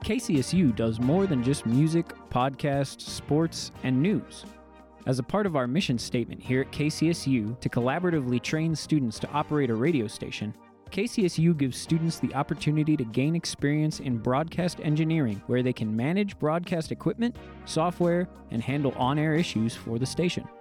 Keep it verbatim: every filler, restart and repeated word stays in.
K C S U does more than just music, podcasts, sports, and news. As a part of our mission statement here at K C S U to collaboratively train students to operate a radio station, K C S U gives students the opportunity to gain experience in broadcast engineering, where they can manage broadcast equipment, software, and handle on-air issues for the station.